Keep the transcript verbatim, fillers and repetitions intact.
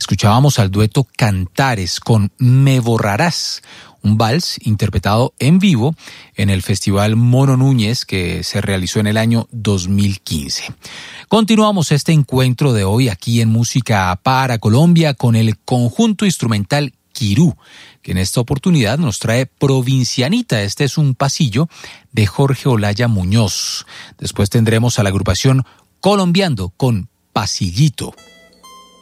Escuchábamos al dueto Cantares con Me Borrarás, un vals interpretado en vivo en el Festival Mono Núñez que se realizó en el año dos mil quince. Continuamos este encuentro de hoy aquí en Música para Colombia con el conjunto instrumental Quirú, que en esta oportunidad nos trae Provincianita. Este es un pasillo de Jorge Olaya Muñoz. Después tendremos a la agrupación Colombiando con Pasillito.